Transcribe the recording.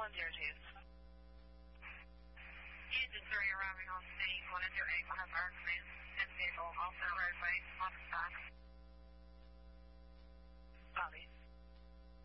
Engine 3 arriving on scene, 128 behind fire command. This vehicle off the roadway